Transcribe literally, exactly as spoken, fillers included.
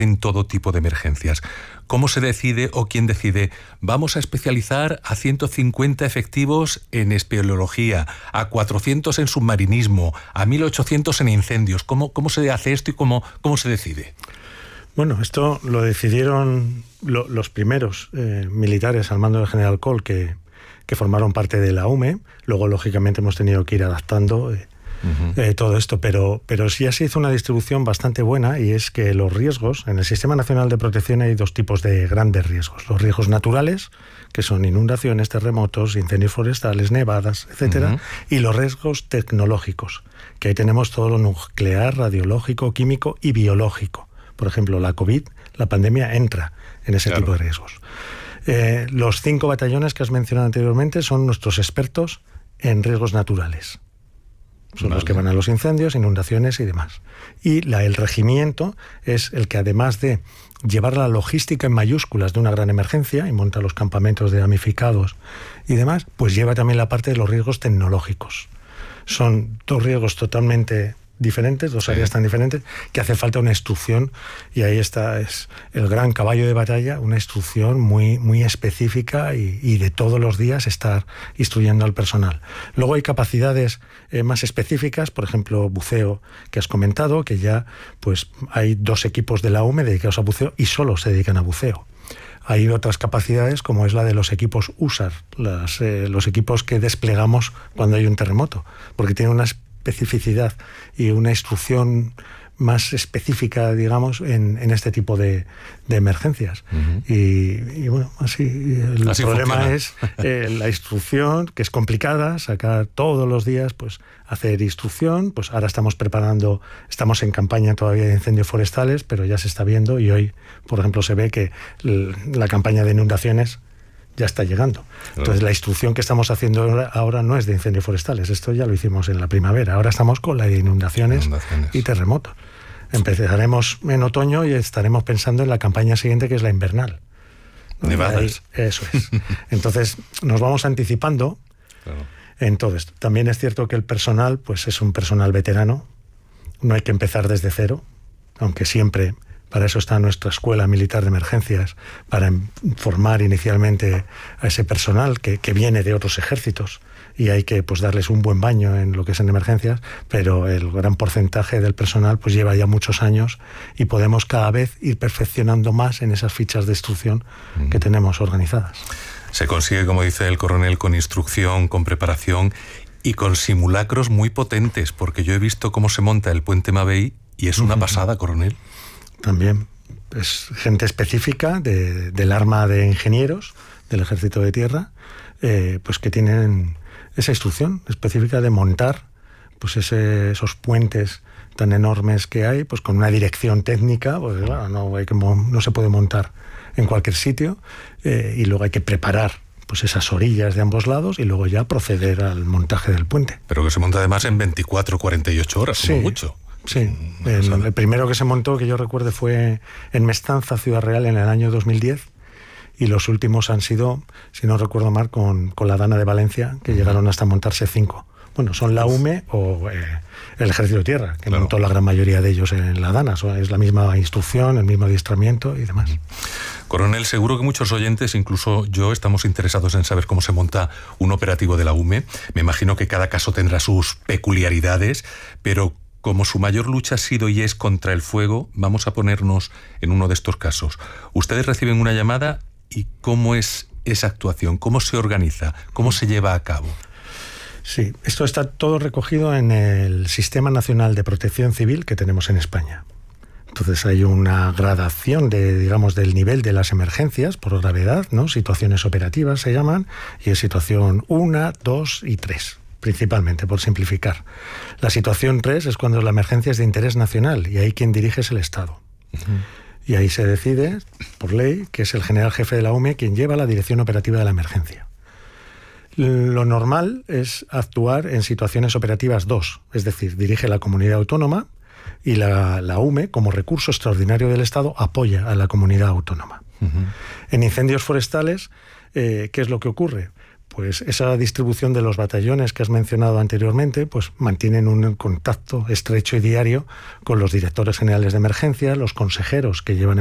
en todo tipo de emergencias. ¿Cómo se decide o quién decide? Vamos a especializar a ciento cincuenta efectivos en espeleología, a cuatrocientos en submarinismo, a mil ochocientos en incendios. ¿Cómo, cómo se hace esto y cómo, cómo se decide? Bueno, esto lo decidieron lo, los primeros eh, militares al mando del general Kohl, que, que formaron parte de la U M E. Luego, lógicamente, hemos tenido que ir adaptando eh, uh-huh. eh, todo esto, pero, pero sí ya se hizo una distribución bastante buena, y es que los riesgos, en el Sistema Nacional de Protección hay dos tipos de grandes riesgos. Los riesgos naturales, que son inundaciones, terremotos, incendios forestales, nevadas, etcétera, uh-huh. y los riesgos tecnológicos, que ahí tenemos todo lo nuclear, radiológico, químico y biológico. Por ejemplo, la COVID, la pandemia, entra en ese claro. tipo de riesgos. Eh, los cinco batallones que has mencionado anteriormente son nuestros expertos en riesgos naturales. Son vale. los que van a los incendios, inundaciones y demás. Y la, el regimiento es el que, además de llevar la logística en mayúsculas de una gran emergencia y monta los campamentos de damnificados y demás, pues lleva también la parte de los riesgos tecnológicos. Son dos riesgos totalmente diferentes, dos áreas sí. tan diferentes, que hace falta una instrucción, y ahí está es el gran caballo de batalla, una instrucción muy, muy específica y, y de todos los días estar instruyendo al personal. Luego hay capacidades eh, más específicas, por ejemplo, buceo, que has comentado, que ya pues hay dos equipos de la U M E dedicados a buceo y solo se dedican a buceo. Hay otras capacidades, como es la de los equipos U S A R, las, eh, los equipos que desplegamos cuando hay un terremoto, porque tienen unas especificidad y una instrucción más específica, digamos, en, en este tipo de, de emergencias. Uh-huh. y, y bueno, así el así problema funciona. es eh, la instrucción, que es complicada, sacar todos los días, pues hacer instrucción. Pues ahora estamos preparando, estamos en campaña todavía de incendios forestales, pero ya se está viendo, y hoy, por ejemplo, se ve que la campaña de inundaciones ya está llegando. Entonces, la instrucción que estamos haciendo ahora no es de incendios forestales, esto ya lo hicimos en la primavera, ahora estamos con la de inundaciones, inundaciones. y terremotos. Empezaremos en otoño y estaremos pensando en la campaña siguiente, que es la invernal. Nevadas. Ahí, eso es. Entonces, nos vamos anticipando claro. en todo esto. También es cierto que el personal, pues es un personal veterano, no hay que empezar desde cero, aunque siempre... Para eso está nuestra Escuela Militar de Emergencias, para formar inicialmente a ese personal que, que viene de otros ejércitos, y hay que pues darles un buen baño en lo que es en emergencias, pero el gran porcentaje del personal pues lleva ya muchos años, y podemos cada vez ir perfeccionando más en esas fichas de instrucción mm. que tenemos organizadas. Se consigue, como dice el coronel, con instrucción, con preparación y con simulacros muy potentes, porque yo he visto cómo se monta el puente Mabey y es una uh-huh. pasada, coronel. También es gente específica de, del arma de ingenieros del Ejército de Tierra, eh, pues que tienen esa instrucción específica de montar pues ese, esos puentes tan enormes que hay, pues con una dirección técnica, pues claro, no, hay que, no se puede montar en cualquier sitio, eh, y luego hay que preparar pues esas orillas de ambos lados y luego ya proceder al montaje del puente. Pero que se monta además en veinticuatro, cuarenta y ocho horas, como sí. mucho. Sí, el, el primero que se montó, que yo recuerde, fue en Mestanza, Ciudad Real, en el año dos mil diez, y los últimos han sido, si no recuerdo mal, con, con la Dana de Valencia, que uh-huh. llegaron hasta montarse cinco. Bueno, son la U M E o eh, el Ejército de Tierra, que claro. montó la gran mayoría de ellos en la Dana. Es la misma instrucción, el mismo adiestramiento y demás. Coronel, seguro que muchos oyentes, incluso yo, estamos interesados en saber cómo se monta un operativo de la U M E. Me imagino que cada caso tendrá sus peculiaridades, pero como su mayor lucha ha sido y es contra el fuego, vamos a ponernos en uno de estos casos. Ustedes reciben una llamada, y ¿cómo es esa actuación? ¿Cómo se organiza? ¿Cómo se lleva a cabo? Sí, esto está todo recogido en el Sistema Nacional de Protección Civil que tenemos en España. Entonces hay una gradación de, digamos, del nivel de las emergencias por gravedad, ¿no? Situaciones operativas se llaman, y es situación uno, dos y tres. Principalmente, por simplificar. La situación tres es cuando la emergencia es de interés nacional, y ahí quien dirige es el Estado. Uh-huh. Y ahí se decide, por ley, que es el general jefe de la U M E quien lleva la dirección operativa de la emergencia. Lo normal es actuar en situaciones operativas dos, es decir, dirige la comunidad autónoma, y la, la U M E, como recurso extraordinario del Estado, apoya a la comunidad autónoma. Uh-huh. En incendios forestales, eh, ¿qué es lo que ocurre? pues esa distribución de los batallones que has mencionado anteriormente, pues mantienen un contacto estrecho y diario con los directores generales de emergencia, los consejeros que llevan